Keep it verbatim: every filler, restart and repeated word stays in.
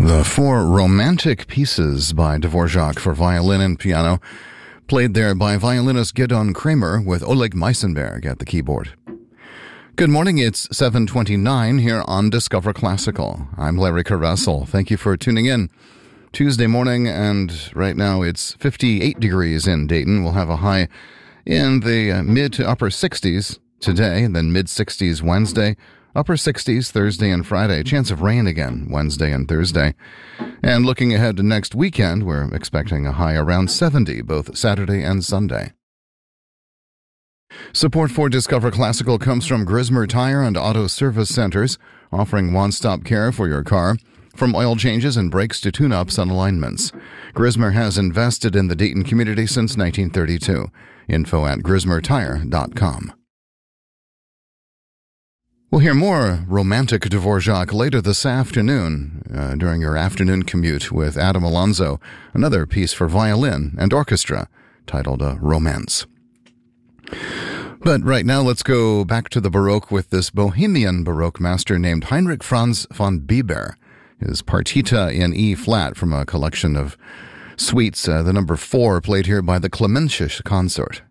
The four romantic pieces by Dvorak for violin and piano, played there by violinist Gidon Kramer with Oleg Meisenberg at the keyboard. Good morning, it's seven twenty-nine here on Discover Classical. I'm Larry Caressel. Thank you for tuning in. Tuesday morning, and right now it's fifty-eight degrees in Dayton. We'll have a high in the mid to upper sixties today, and then mid-sixties Wednesday, upper sixties Thursday and Friday. Chance of rain again Wednesday and Thursday. And looking ahead to next weekend, we're expecting a high around seventy both Saturday and Sunday. Support for Discover Classical comes from Grismer Tire and Auto Service Centers, offering one-stop care for your car, from oil changes and brakes to tune-ups and alignments. Grismer has invested in the Dayton community since nineteen thirty-two. Info at grismer tire dot com. We'll hear more romantic Dvorak later this afternoon uh, during your afternoon commute with Adam Alonso, another piece for violin and orchestra titled uh, Romance. But right now, let's go back to the Baroque with this Bohemian Baroque master named Heinrich Franz von Bieber. His Partita in E-flat from a collection of suites, uh, the number four, played here by the Clementisch Consort.